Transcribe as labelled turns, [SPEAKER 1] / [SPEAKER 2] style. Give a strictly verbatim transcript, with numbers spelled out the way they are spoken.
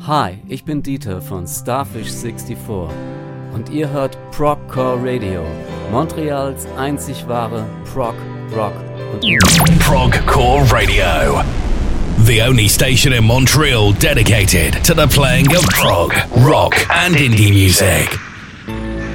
[SPEAKER 1] Hi, ich bin Dieter von Starfish vierundsiebzig und ihr hört Progcore Radio, Montreals einzig wahre Prog, Rock und Indie.
[SPEAKER 2] Progcore Radio, the only station in Montreal dedicated to the playing of prog, rock and indie music.